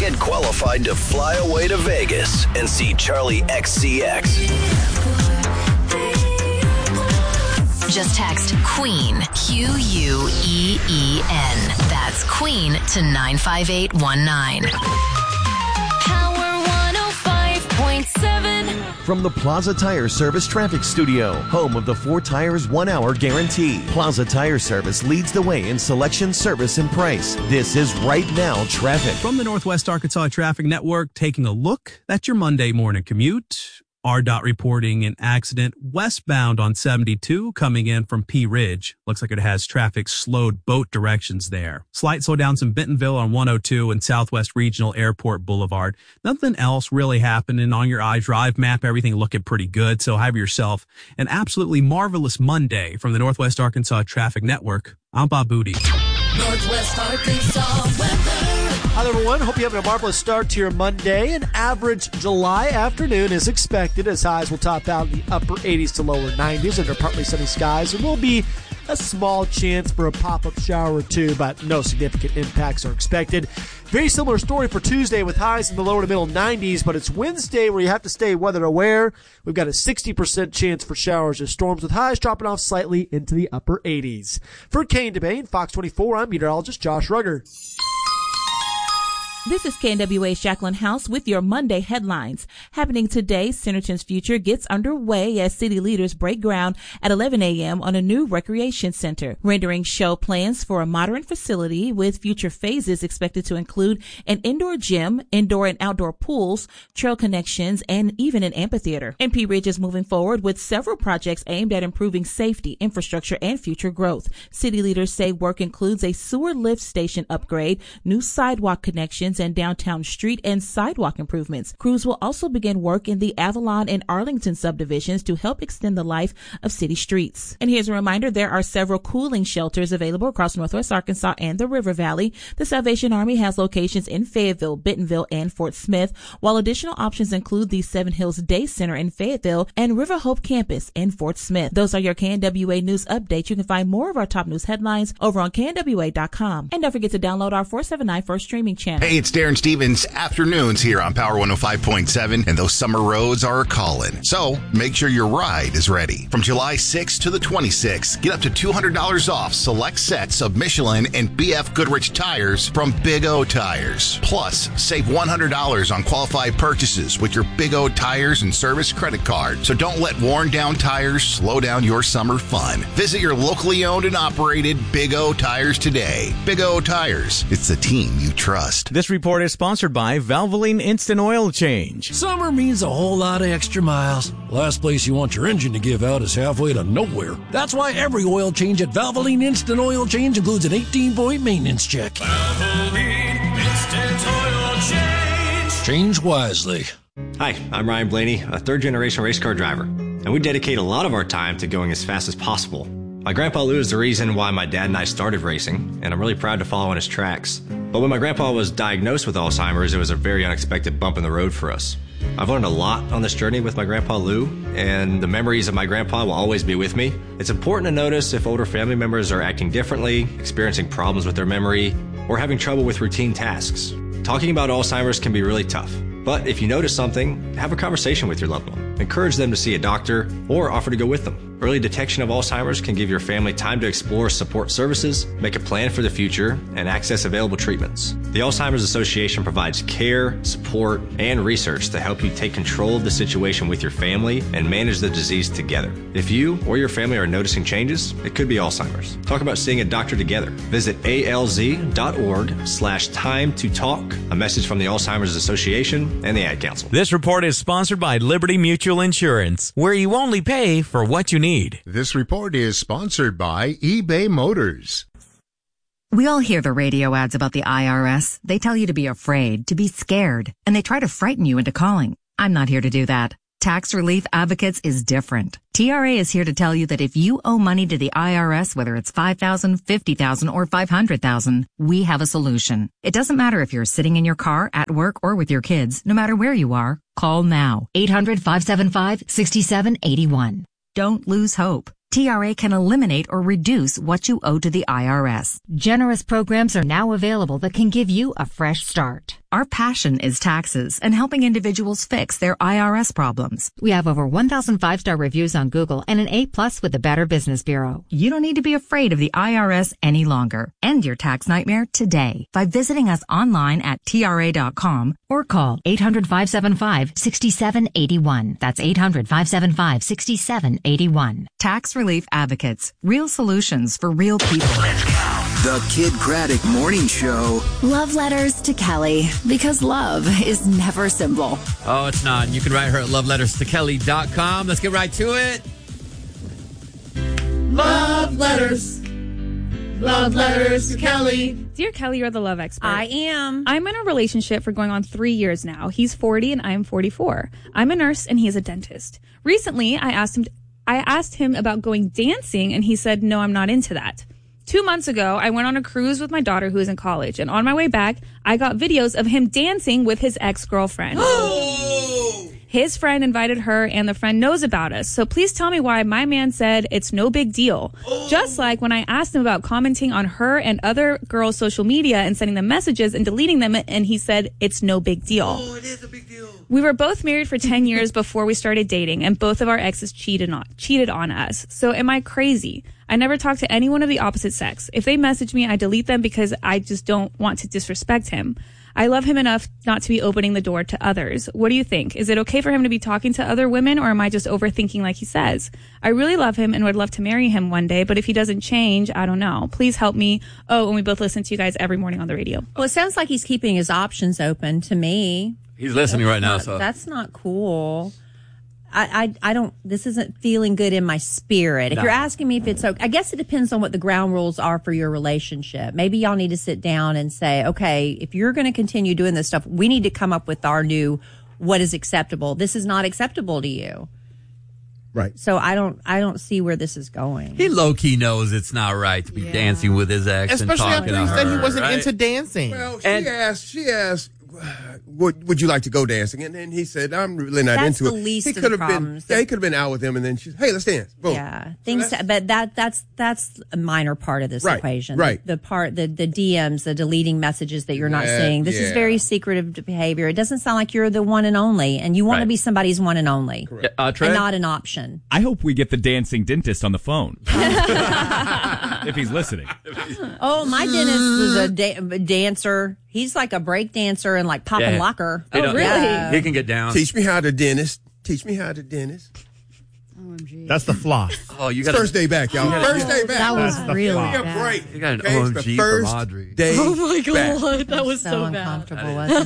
Get qualified to fly away to Vegas and see Charlie XCX. Just text QUEEN, QUEEN. That's QUEEN to 95819. Power 105.7. From the Plaza Tire Service Traffic Studio, home of the 4 tires 1 hour guarantee. Plaza Tire Service leads the way in selection, service, and price. This is Right Now Traffic. From the Northwest Arkansas Traffic Network, taking a look at your Monday morning commute. RDOT reporting an accident westbound on 72 coming in from Pea Ridge. Looks like it has traffic slowed both directions there. Slight slowdowns in Bentonville on 102 and Southwest Regional Airport Boulevard. Nothing else really happening on your iDrive map. Everything looking pretty good. So have yourself an absolutely marvelous Monday from the Northwest Arkansas Traffic Network. I'm Bob Booty. Northwest Arkansas weather. Hi, everyone. Hope you're having a marvelous start to your Monday. An average July afternoon is expected as highs will top out in the upper 80s to lower 90s under partly sunny skies. There will be a small chance for a pop-up shower or two, but no significant impacts are expected. Very similar story for Tuesday with highs in the lower to middle 90s, but it's Wednesday where you have to stay weather aware. We've got a 60% chance for showers or storms with highs dropping off slightly into the upper 80s. For KNWA and Fox 24, I'm meteorologist Josh Rugger. This is KNWA's Jacqueline House with your Monday headlines. Happening today, Centerton's future gets underway as city leaders break ground at 11 a.m. on a new recreation center, rendering show plans for a modern facility with future phases expected to include an indoor gym, indoor and outdoor pools, trail connections, and even an amphitheater. And Pea Ridge is moving forward with several projects aimed at improving safety, infrastructure, and future growth. City leaders say work includes a sewer lift station upgrade, new sidewalk connections, and downtown street and sidewalk improvements. Crews will also begin work in the Avalon and Arlington subdivisions to help extend the life of city streets. And here's a reminder, there are several cooling shelters available across Northwest Arkansas and the River Valley. The Salvation Army has locations in Fayetteville, Bentonville, and Fort Smith, while additional options include the Seven Hills Day Center in Fayetteville and River Hope Campus in Fort Smith. Those are your KNWA news updates. You can find more of our top news headlines over on KNWA.com. And don't forget to download our 479 First streaming channel. Hey, it's Darren Stevens. Afternoons here on Power 105.7, and those summer roads are calling. So make sure your ride is ready. From July 6th to the 26th, get up to $200 off select sets of Michelin and BF Goodrich tires from Big O Tires. Plus, save $100 on qualified purchases with your Big O Tires and Service credit card. So don't let worn down tires slow down your summer fun. Visit your locally owned and operated Big O Tires today. Big O Tires. It's the team you trust. This report is sponsored by Valvoline Instant Oil Change. Summer means a whole lot of extra miles. Last place you want your engine to give out is halfway to nowhere. That's why every oil change at Valvoline Instant Oil Change includes an 18-point maintenance check. Valvoline Instant Oil Change. Change wisely. Hi, I'm Ryan Blaney, a third-generation race car driver, and we dedicate a lot of our time to going as fast as possible. My grandpa Lou is the reason why my dad and I started racing, and I'm really proud to follow in his tracks. But when my grandpa was diagnosed with Alzheimer's, it was a very unexpected bump in the road for us. I've learned a lot on this journey with my grandpa Lou, and the memories of my grandpa will always be with me. It's important to notice if older family members are acting differently, experiencing problems with their memory, or having trouble with routine tasks. Talking about Alzheimer's can be really tough. But if you notice something, have a conversation with your loved one. Encourage them to see a doctor or offer to go with them. Early detection of Alzheimer's can give your family time to explore support services, make a plan for the future, and access available treatments. The Alzheimer's Association provides care, support, and research to help you take control of the situation with your family and manage the disease together. If you or your family are noticing changes, it could be Alzheimer's. Talk about seeing a doctor together. Visit alz.org/time to talk. A message from the Alzheimer's Association and the Ad Council. This report is sponsored by Liberty Mutual Insurance, where you only pay for what you need. This report is sponsored by eBay Motors. We all hear the radio ads about the IRS. They tell you to be afraid, to be scared, and they try to frighten you into calling. I'm not here to do that. Tax Relief Advocates is different. TRA is here to tell you that if you owe money to the IRS, whether it's $5,000, $50,000, or $500,000, we have a solution. It doesn't matter if you're sitting in your car, at work, or with your kids. No matter where you are, call now. 800-575-6781. Don't lose hope. TRA can eliminate or reduce what you owe to the IRS. Generous programs are now available that can give you a fresh start. Our passion is taxes and helping individuals fix their IRS problems. We have over 1,000 5-star reviews on Google and an A+ with the Better Business Bureau. You don't need to be afraid of the IRS any longer. End your tax nightmare today by visiting us online at TRA.com or call 800-575-6781. That's 800-575-6781. Tax Relief Advocates. Real solutions for real people. The Kid Craddock Morning Show. Love letters to Kelly, because love is never simple. Oh, it's not. You can write her at loveletterstokelly.com. Let's get right to it. Love letters. Love letters to Kelly. Dear Kelly, you're the love expert. I am. I'm in a relationship for going on 3 years now. He's 40 and I'm 44. I'm a nurse and he's a dentist. Recently, I asked him about going dancing and he said, no, I'm not into that. 2 months ago, I went on a cruise with my daughter who is in college, and on my way back, I got videos of him dancing with his ex-girlfriend. His friend invited her, and the friend knows about us. So please tell me why my man said it's no big deal. Just like when I asked him about commenting on her and other girls' social media and sending them messages and deleting them, and he said it's no big deal. Oh, it is a big deal. We were both married for 10 years before we started dating, and both of our exes cheated on us. So am I crazy? I never talk to anyone of the opposite sex. If they message me, I delete them because I just don't want to disrespect him. I love him enough not to be opening the door to others. What do you think? Is it okay for him to be talking to other women, or am I just overthinking like he says? I really love him and would love to marry him one day, but if he doesn't change, I don't know. Please help me. Oh, and we both listen to you guys every morning on the radio. Well, it sounds like he's keeping his options open to me. He's listening right now, so that's not cool. I don't, this isn't feeling good in my spirit. If you're asking me if it's okay, I guess it depends on what the ground rules are for your relationship. Maybe y'all need to sit down and say, okay, if you're going to continue doing this stuff, we need to come up with our new, what is acceptable. This is not acceptable to you. Right. So I don't see where this is going. He low-key knows it's not right to be dancing with his ex. Especially and talking after he to said her, he wasn't right? into dancing. Well, she asked, would you like to go dancing? And then he said, I'm really not That's into the it. least He of the could have problems. been, he could have been out with him, and then she's, hey, let's dance. Boom. Yeah, but that's a minor part of this equation. Right. The DMs, the deleting messages that you're not seeing. This is very secretive behavior. It doesn't sound like you're the one and only, and you want to be somebody's one and only, and not an option. I hope we get the dancing dentist on the phone if he's listening. Oh, my dentist was a dancer. He's like a break dancer and like pop and locker. Oh, really? Yeah. He can get down. Teach me how to dentist. Teach me how to dentist. OMG. That's the floss. Oh, you got first day back, y'all. First day back. That was really bad. bad. Break. You got an Okay, it's OMG the first from Audrey. Day Oh my back. God, that was so uncomfortable, wasn't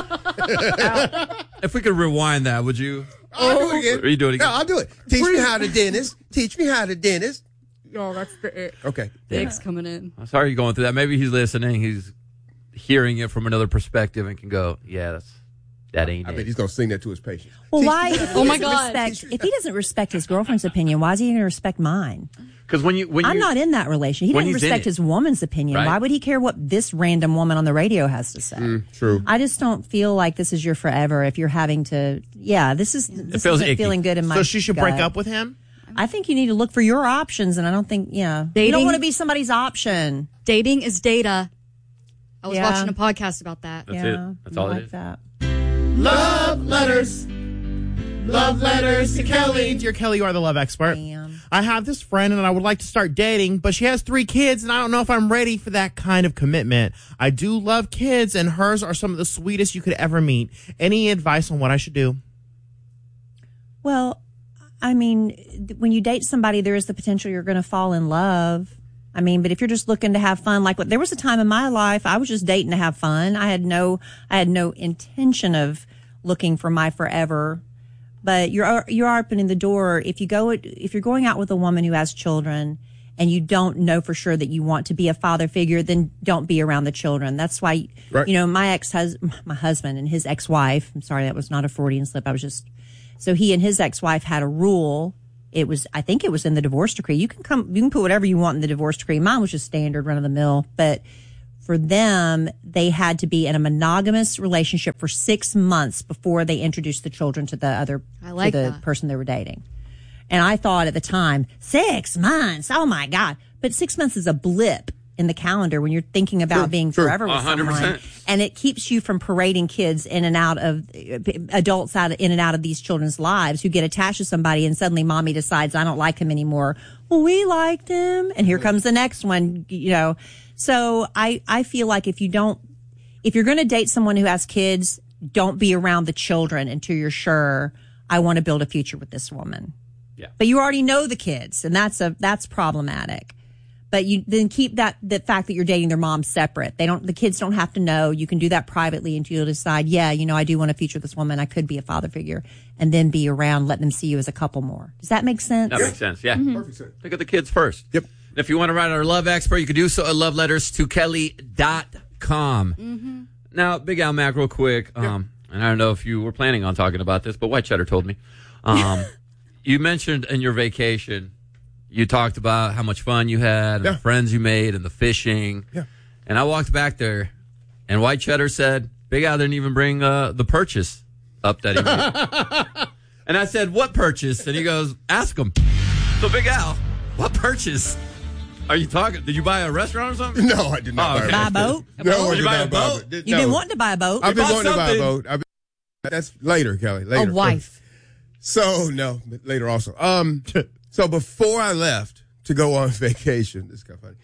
it? If we could rewind that, would you? I'll do it again. Or you do it again? No, I'll do it. Teach me how to dentist. Teach me how to dentist. Yo, that's the it. Okay. The ick's coming in. I'm sorry you're going through that. Maybe he's listening. He's hearing it from another perspective and can go, yeah, that ain't it. I bet he's going to sing that to his patients. Well, why? If Oh he my doesn't God. if he doesn't respect his girlfriend's opinion, why is he going to respect mine? Because when I'm not in that relation. He when doesn't he's in respect it. his woman's opinion. Right. Why would he care what this random woman on the radio has to say? True. I just don't feel like this is your forever. If you're having to, this isn't feels icky. feeling good in my. So she should break gut. up with him? I think you need to look for your options, and I don't think, you don't Dating- want to be somebody's option. Dating is data. I was Yeah. watching a podcast about that. That's it. That's all I it like is. that. Love letters. Love letters to Kelly. Dear Kelly, you are the love expert. Damn. I have this friend and I would like to start dating, but she has 3 kids and I don't know if I'm ready for that kind of commitment. I do love kids and hers are some of the sweetest you could ever meet. Any advice on what I should do? Well, I mean, when you date somebody, there is the potential you're going to fall in love. I mean, but if you're just looking to have fun, there was a time in my life I was just dating to have fun. I had no intention of looking for my forever. But you're opening the door. If you're going out with a woman who has children and you don't know for sure that you want to be a father figure, then don't be around the children. That's why, my husband and his ex-wife, I'm sorry, that was not a Freudian slip. So he and his ex-wife had a rule. I think it was in the divorce decree. You can put whatever you want in the divorce decree. Mine was just standard run of the mill, but for them, they had to be in a monogamous relationship for 6 months before they introduced the children to the person they were dating. And I thought at the time, 6 months, oh my God. But 6 months is a blip in the calendar when you're thinking about being forever with 100%. someone. And it keeps you from parading kids in and out of adults in and out of these children's lives who get attached to somebody and suddenly mommy decides I don't like him anymore. Well, we liked him. And here comes the next one, you know. So I feel like if you're going to date someone who has kids, don't be around the children until you're sure I want to build a future with this woman. Yeah. But you already know the kids, and that's problematic. But you then keep the fact that you're dating their mom separate. The kids don't have to know. You can do that privately until you decide, yeah, you know, I do want to feature this woman. I could be a father figure, and then be around, let them see you as a couple more. Does that make sense? That makes sense. Yeah. Perfect sense. Think of the kids first. Yep. And if you want to write our love expert, you can do so at loveletters2kelly.com. Now, Big Al Mac, real quick. And I don't know if you were planning on talking about this, but White Cheddar told me. You mentioned in your vacation, you talked about how much fun you had, and the friends you made, and the fishing. Yeah. And I walked back there, and White Cheddar said, Big Al didn't even bring the purchase up that he made. And I said, what purchase? And he goes, ask him. So, Big Al, what purchase are you talking? Did you buy a restaurant or something? No, I did not buy a boat. No, I Did did you buy not a boat? You've been wanting to buy a boat. I've been bought wanting to buy a something. boat. That's later, Kelly. Later. A wife. So, no, but later also. So before I left to go on vacation, this is kind of funny.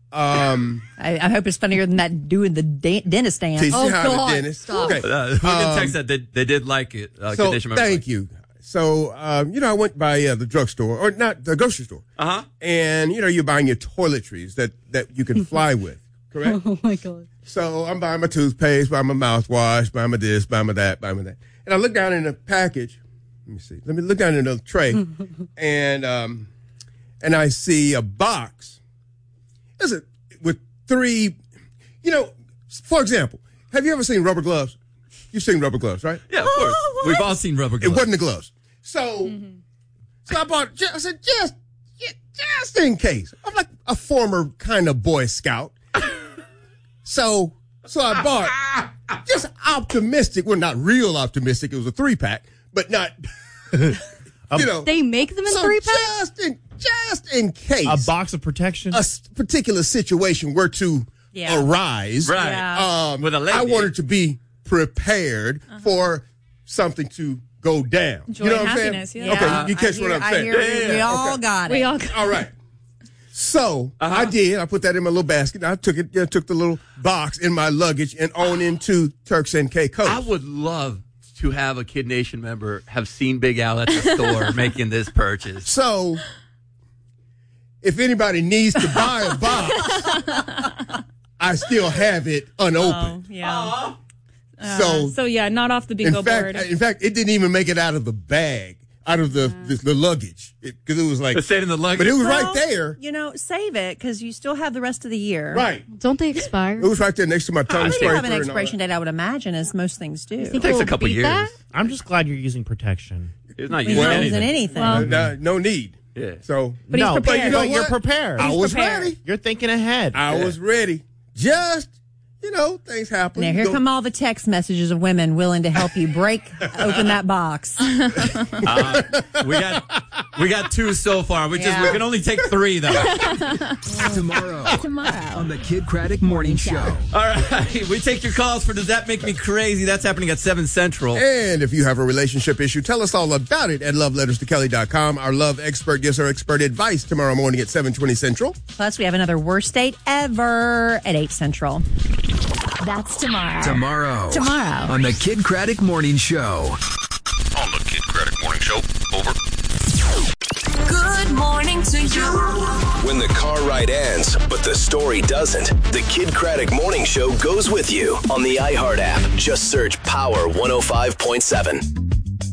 I hope it's funnier than that doing the dentist dance. Teach me how the dentist. Stop. Okay. We did text that they did like it. So Condition member thank you. So, I went by the drugstore, or not the grocery store. Uh-huh. And, you're buying your toiletries that you can fly with, correct? Oh, my God. So I'm buying my toothpaste, buying my mouthwash, buying my this, buying my that, buying my that. And I look down in the package. Let me see. Let me look down in the tray. and I see a box. With 3, for example, have you ever seen rubber gloves? You've seen rubber gloves, right? Yeah, of course. We've all seen rubber gloves. It wasn't the gloves. So, so I said, just in case. I'm like a former kind of Boy Scout. So I bought just optimistic. Well, not real optimistic. It was a 3-pack, but not, They make them in 3-pack? Just in case. A box of protection? A particular situation were to arise. Right. Yeah. With a lady. I wanted to be prepared for something to go down. Joy you know and what I'm saying? happiness, yeah. Okay, you catch what I'm saying. We all got it. We all got All right. So I did. I put that in my little basket. I took it. Took the little box in my luggage and on into Turks and Caicos. I would love to have a Kid Nation member have seen Big Al at the store making this purchase. So if anybody needs to buy a box, I still have it unopened. Oh, yeah. So yeah, not off the bingo board. In fact, it didn't even make it out of the bag, out of the luggage, because it was like it stayed in the luggage. But it was right there. Save it because you still have the rest of the year. Right. Don't they expire? It was right there next to my tongue They scraper. have an expiration date, I would imagine, as most things do. think takes we'll a couple beat years. that? I'm just glad you're using protection. It's not He's using not anything. using anything. Well, No need. Yeah. So, But he's prepared. But you know But you're what? prepared. I was prepared. ready. You're thinking ahead. I was ready. Just, things happen. Now, here come all the text messages of women willing to help you break open that box. We got 2 so far. We can only take 3 though. Tomorrow on the Kid Craddock Morning Show. All right, we take your calls for Does That Make Me Crazy? That's happening at 7 Central. And if you have a relationship issue, tell us all about it at loveletterstokelly.com. Our love expert gives her expert advice tomorrow morning at 7:20 Central. Plus, we have another worst date ever at 8 Central. That's tomorrow. Tomorrow Tomorrow. on the Kid Craddock Morning Show. On the Kid Craddock Morning Show. Over. Good morning to you. When the car ride ends, but the story doesn't, the Kid Craddock Morning Show goes with you on the iHeart app. Just search Power 105.7.